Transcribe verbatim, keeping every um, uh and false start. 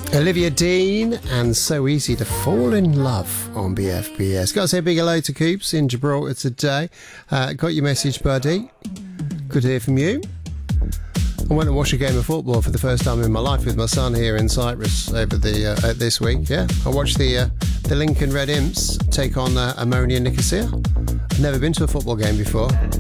Olivia Dean and So Easy to Fall in Love on B F B S. Got to say a big hello to Coops in Gibraltar today. Uh, got your message, buddy. Good to hear from you. I went and watched a game of football for the first time in my life with my son here in Cyprus over the uh, uh, this week. Yeah, I watched the uh, the Lincoln Red Imps take on uh, Ammonia Nicosia. I've never been to a football game before.